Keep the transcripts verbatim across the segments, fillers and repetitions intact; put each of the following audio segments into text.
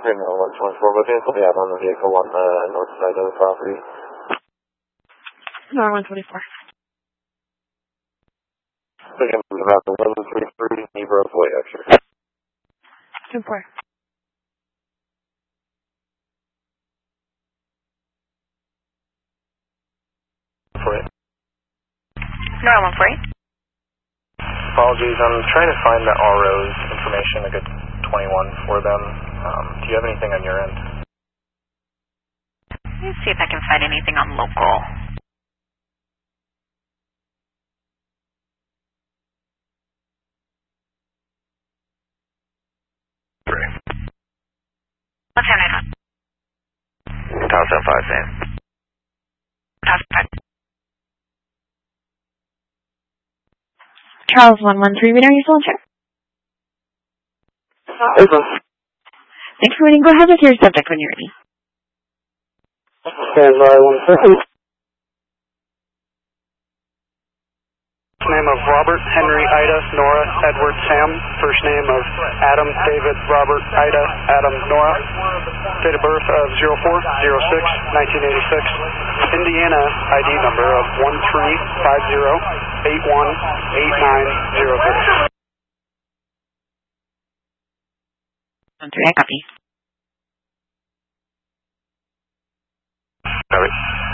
Terminal one twenty-four, but there's somebody out on the vehicle on the north side of the property. No, one twenty-four. Looking about the eleven thirty-three, Nebro's Way, actually. ten four. For it. No, one for eight. Apologies, I'm trying to find the R O's information, a good twenty-one for them. Um, do you have anything on your end? Let me see if I can find anything on local. What's your name? Toss up five, Sam. Toss five. Charles one one three, are you still in check? April. Thanks for waiting. Go ahead with your subject when you're ready. Stand by one second. Name of Robert, Henry, Ida, Nora, Edward, Sam. First name of Adam, David, Robert, Ida, Adam, Nora. Date of birth of zero four zero six nineteen eighty-six. Indiana I D number of one three five zero eight one eight nine zero three. One three, I copy. Copy.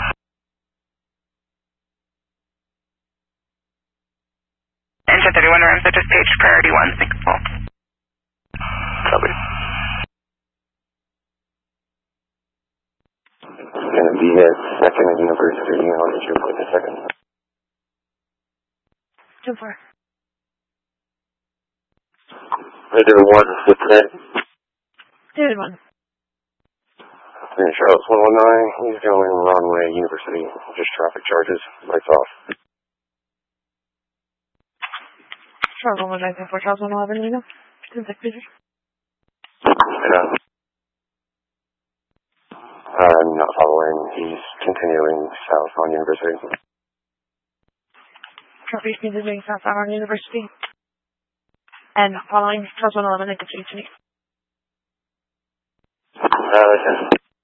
Enter thirty-one rooms, just page priority one, Singapore. Copy. It's going to be at second at University. I'll get you in a second. ten four. Radar one, what's that? David one. Charles one one nine, he's going wrong way, University. Just traffic charges, lights off. Charles one one nine ten four, Charles one eleven, you know? ten six, please. Yeah. I'm not following. He's continuing south on University. Traffic speed is moving south on University. And following Charles one eleven, I can see you. Uh, yeah.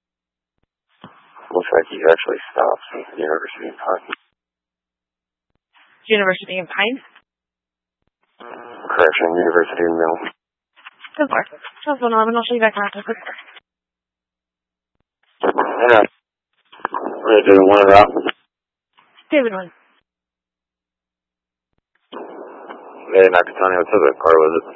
Looks like he actually stops at University in Pine. University in Pine? Correction, University in Mill. ten four. Charles one eleven, I'll show you back after quick. Yeah. We're doing one around. David one. Hey, Nakatani, what's up? Car was it?